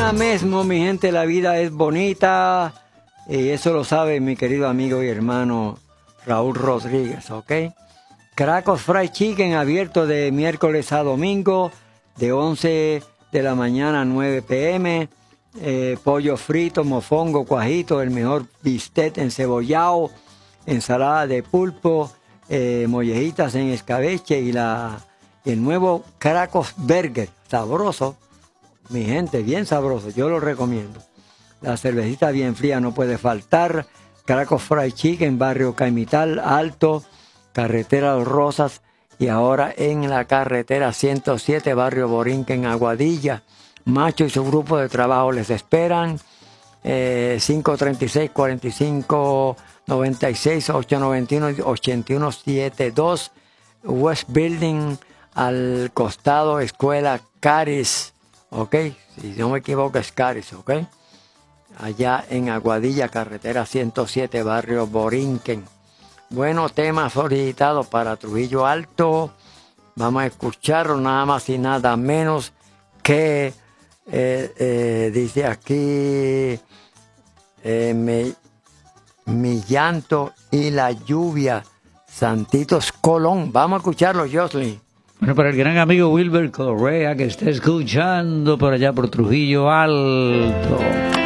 mañana mismo, mi gente, la vida es bonita. Y eso lo sabe mi querido amigo y hermano Raúl Rodríguez, ¿ok? Crackers Fried Chicken abierto de miércoles a domingo, de 11 de la mañana a 9 p.m. Pollo frito, mofongo, cuajito, el mejor bistec encebollado, ensalada de pulpo, mollejitas en escabeche y el nuevo Crackers Burger, sabroso, mi gente, bien sabroso, yo lo recomiendo. La cervecita bien fría no puede faltar. Crackers Fried Chicken, barrio Caimital Alto, carretera Los Rosas, y ahora en la carretera 107, barrio Borinquen, en Aguadilla. Macho y su grupo de trabajo les esperan. 536-4596, 891-8172, West Building, al costado Escuela Caris, ¿ok? Si no me equivoco es Caris, ¿ok? Allá en Aguadilla, carretera 107, barrio Borinquen. Buenos temas solicitados para Trujillo Alto. Vamos a escucharlo nada más y nada menos que, dice aquí, mi llanto y la lluvia, Santitos Colón. Vamos a escucharlo, Jocelyn. Bueno, para el gran amigo Wilber Correa, que está escuchando por allá por Trujillo Alto.